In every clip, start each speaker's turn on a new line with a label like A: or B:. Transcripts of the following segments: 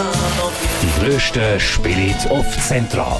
A: Die grössten Spiele auf Zentral.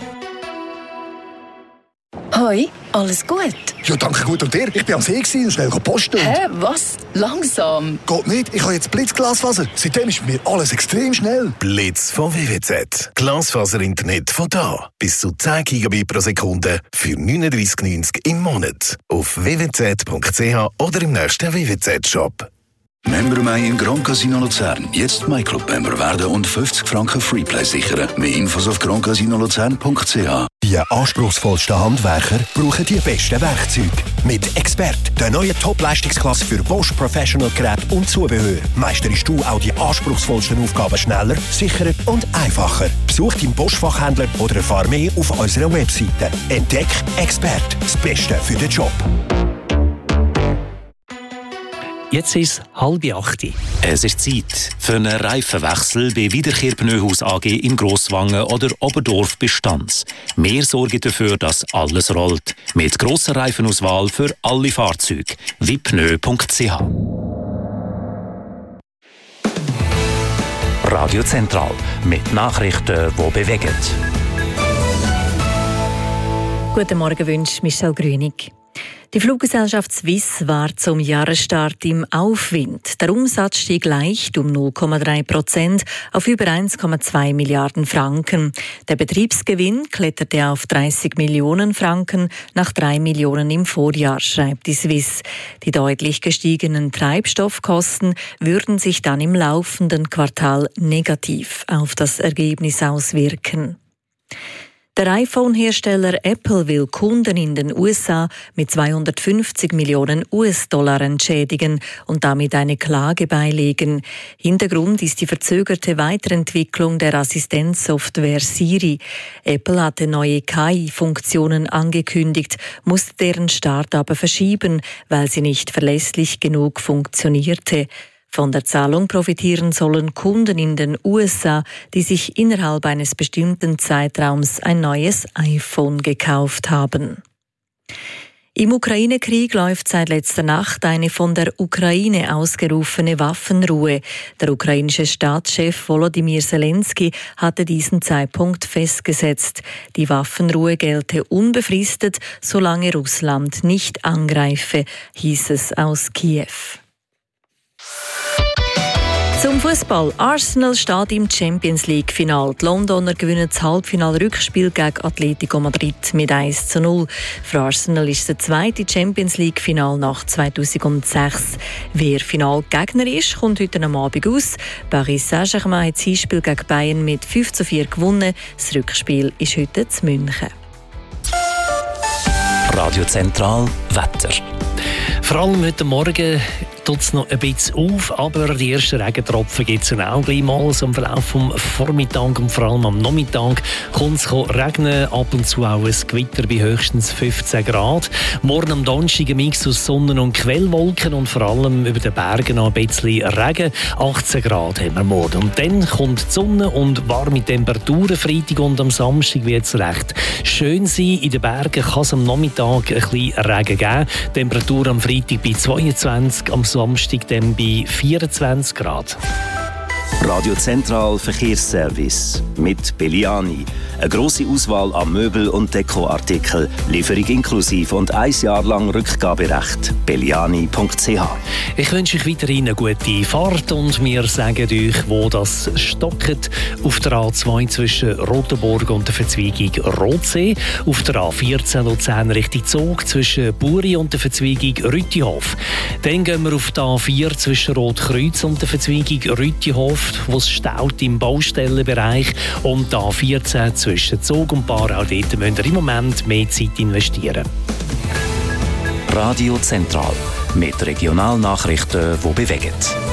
B: Hoi, alles gut?
C: Ja, danke gut. Und dir? Ich bin am See und schnell posten.
B: Hä, was? Langsam?
C: Geht nicht, ich habe jetzt Blitzglasfaser. Seitdem ist bei mir alles extrem schnell.
D: Blitz von WWZ. Glasfaser-Internet von da. Bis zu 10 Gigabit pro Sekunde für 39,90 im Monat. Auf www.zwz.ch oder im nächsten WWZ-Shop.
E: Member Mai im Grand Casino Luzern. Jetzt MyClub-Member werden und 50 Franken Freeplay sichern. Mehr Infos auf grandcasinolozern.ch.
F: Die anspruchsvollsten Handwerker brauchen die besten Werkzeuge. Mit Expert, der neuen Top-Leistungsklasse für Bosch Professional Geräte und Zubehör, meisterst du auch die anspruchsvollsten Aufgaben schneller, sicherer und einfacher. Besuch deinen Bosch-Fachhändler oder erfahre mehr auf unserer Webseite. Entdeck Expert, das Beste für den Job.
G: Jetzt ist es 7:30.
A: Es ist Zeit für einen Reifenwechsel bei Wiederkehr Pneuhaus AG in Grosswangen oder Oberdorf Bestands. Wir sorgen dafür, dass alles rollt. Mit grosser Reifenauswahl für alle Fahrzeuge. wie pneu.ch. Radio Zentral mit Nachrichten, die bewegen.
H: Guten Morgen wünscht Michelle Grünig. Die Fluggesellschaft Swiss war zum Jahresstart im Aufwind. Der Umsatz stieg leicht um 0,3% auf über 1,2 Milliarden Franken. Der Betriebsgewinn kletterte auf 30 Millionen Franken nach 3 Millionen im Vorjahr, schreibt die Swiss. Die deutlich gestiegenen Treibstoffkosten würden sich dann im laufenden Quartal negativ auf das Ergebnis auswirken. Der iPhone-Hersteller Apple will Kunden in den USA mit 250 Millionen US-Dollar entschädigen und damit eine Klage beilegen. Hintergrund ist die verzögerte Weiterentwicklung der Assistenzsoftware Siri. Apple hatte neue KI-Funktionen angekündigt, musste deren Start aber verschieben, weil sie nicht verlässlich genug funktionierte. Von der Zahlung profitieren sollen Kunden in den USA, die sich innerhalb eines bestimmten Zeitraums ein neues iPhone gekauft haben. Im Ukraine-Krieg läuft seit letzter Nacht eine von der Ukraine ausgerufene Waffenruhe. Der ukrainische Staatschef Volodymyr Zelensky hatte diesen Zeitpunkt festgesetzt. Die Waffenruhe gelte unbefristet, solange Russland nicht angreife, hieß es aus Kiew. Zum Fußball. Arsenal steht im Champions-League-Final. Die Londoner gewinnen das Halbfinal-Rückspiel gegen Atletico Madrid mit 1:0. Für Arsenal ist es das zweite Champions-League-Final nach 2006. Wer Finalgegner ist, kommt heute am Abend aus. Paris Saint-Germain hat das Hinspiel gegen Bayern mit 5:4 gewonnen. Das Rückspiel ist heute in München.
A: Radio Zentral Wetter.
G: Vor allem heute Morgen tut es noch ein bisschen auf, aber die ersten Regentropfen gibt es auch gleich mal. So im Verlauf vom Vormittag und vor allem am Nachmittag kommt es regnen, ab und zu auch ein Gewitter bei höchstens 15 Grad. Morgen am Donnerstag ein Mix aus Sonnen- und Quellwolken und vor allem über den Bergen noch ein bisschen Regen. 18 Grad haben wir morgen. Und dann kommt die Sonne und warme Temperaturen. Freitag und am Samstag wird es recht schön sein. In den Bergen kann es am Nachmittag ein bisschen Regen geben. Temperatur am Freitag bei 22, am Samstag dann bei 24 Grad.
I: Radio Zentral Verkehrsservice mit Belliani. Eine grosse Auswahl an Möbel- und Dekoartikeln, Lieferung inklusive und 1 Jahr lang Rückgaberecht. Belliani.ch.
G: Ich wünsche euch weiterhin eine gute Fahrt und wir sagen euch, wo das stockt. Auf der A2 zwischen Rotenburg und der Verzweigung Rotsee. Auf der A14 Luzern Richtung Zug zwischen Buri und der Verzweigung Rüttihof. Dann gehen wir auf die A4 zwischen Rotkreuz und der Verzweigung Rüttihof, wo es staut im Baustellenbereich. Und die A14 zwischen Zug und Bar, auch dort müsst ihr im Moment mehr Zeit investieren.
A: Radio Zentral mit Regionalnachrichten, die bewegen.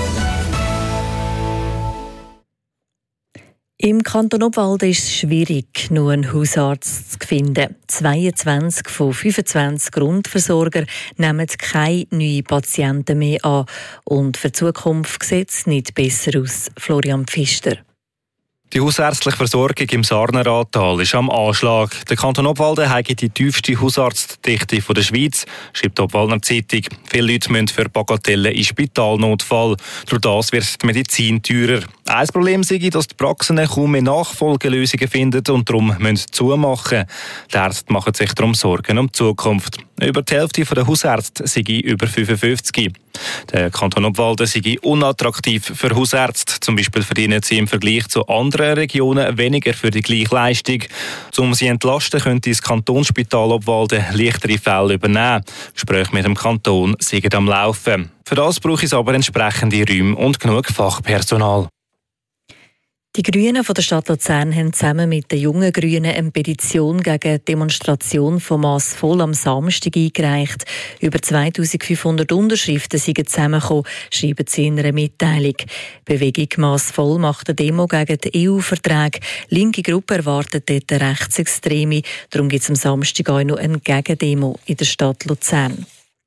H: Im Kanton Obwalden ist es schwierig, nur einen Hausarzt zu finden. 22 von 25 Grundversorger nehmen keine neuen Patienten mehr an. Und für die Zukunft sieht es nicht besser aus. Florian Pfister.
J: Die hausärztliche Versorgung im Sarner Ahrtal ist am Anschlag. Der Kanton Obwalden hat die tiefste Hausarztdichte der Schweiz, schreibt die Obwaldner Zeitung. Viele Leute müssen für Bagatellen in Spitalnotfall. Durch das wird die Medizin teurer. Ein Problem sei, dass die Praxen kaum mehr Nachfolgelösungen finden und darum müssen zumachen. Die Ärzte machen sich darum Sorgen um die Zukunft. Über die Hälfte der Hausärzte sei über 55. Der Kanton Obwalden sei unattraktiv für Hausärzte. Zum Beispiel verdienen sie im Vergleich zu anderen Regionen weniger für die gleiche Leistung. Um sie entlasten, könnte das Kantonsspital Obwalden leichtere Fälle übernehmen. Gespräche mit dem Kanton sind am Laufen. Für das braucht es aber entsprechende Räume und genug Fachpersonal.
H: Die Grünen von der Stadt Luzern haben zusammen mit den jungen Grünen eine Petition gegen die Demonstration von Massvoll am Samstag eingereicht. Über 2500 Unterschriften sind zusammengekommen, schreiben sie in einer Mitteilung. Die Bewegung Massvoll macht eine Demo gegen den EU-Vertrag. Linke Gruppe erwartet dort Rechtsextreme. Darum gibt es am Samstag auch noch eine Gegendemo in der Stadt Luzern.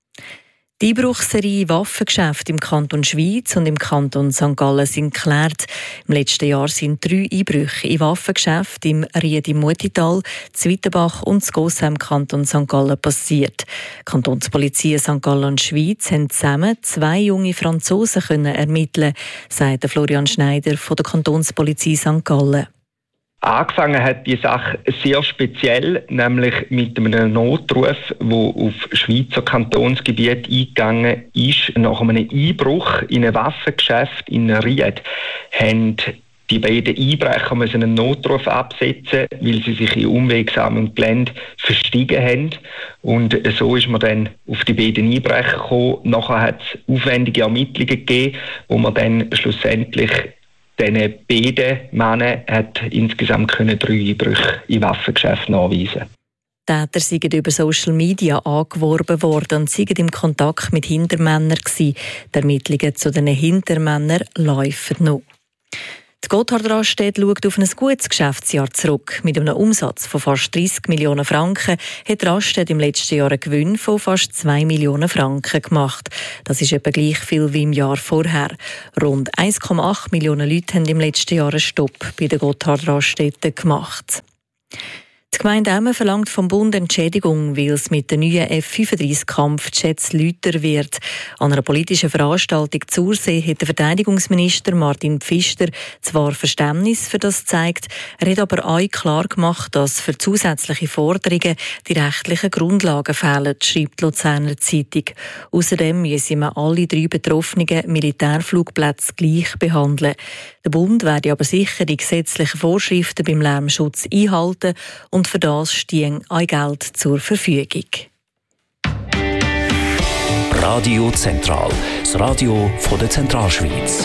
H: Die Einbruchsserie Waffengeschäfte im Kanton Schwyz und im Kanton St. Gallen sind geklärt. Im letzten Jahr sind 3 Einbrüche in Waffengeschäfte im Ried im Mutital, Zwittenbach und Gossa im Kanton St. Gallen passiert. Die Kantonspolizei St. Gallen und Schwyz haben zusammen 2 junge Franzosen ermitteln, sagt Florian Schneider von der Kantonspolizei St. Gallen.
K: Angefangen hat die Sache sehr speziell, nämlich mit einem Notruf, der auf Schweizer Kantonsgebiet eingegangen ist. Nach einem Einbruch in ein Waffengeschäft in Ried haben die beiden Einbrecher müssen einen Notruf absetzen, weil sie sich in unwegsamem Gelände verstiegen haben. Und so ist man dann auf die beiden Einbrecher gekommen. Nachher hat es aufwendige Ermittlungen gegeben, wo man dann schlussendlich diesen beiden Männern hat insgesamt 3 Einbrüche in Waffengeschäften nachweisen.
H: Die Täter seien über Social Media angeworben worden und seien im Kontakt mit Hintermännern gewesen. Die Ermittlungen zu den Hintermännern laufen noch. Die Gotthard-Raststätte schaut auf ein gutes Geschäftsjahr zurück. Mit einem Umsatz von fast 30 Millionen Franken hat die Raststätte im letzten Jahr einen Gewinn von fast 2 Millionen Franken gemacht. Das ist etwa gleich viel wie im Jahr vorher. Rund 1,8 Millionen Leute haben im letzten Jahr einen Stopp bei der Gotthard-Raststätte gemacht. Die Gemeinde Emmen verlangt vom Bund Entschädigung, weil es mit den neuen F-35-Kampfjets lauter wird. An einer politischen Veranstaltung zu Ursee hat der Verteidigungsminister Martin Pfister zwar Verständnis für das gezeigt, er hat aber auch klar gemacht, dass für zusätzliche Forderungen die rechtlichen Grundlagen fehlen, schreibt die Luzerner Zeitung. Außerdem müssen wir alle 3 betroffenen Militärflugplätze gleich behandeln. Der Bund werde aber sicher die gesetzlichen Vorschriften beim Lärmschutz einhalten und für das stehen auch Geld zur Verfügung.
A: Radio Zentral, das Radio von der Zentralschweiz.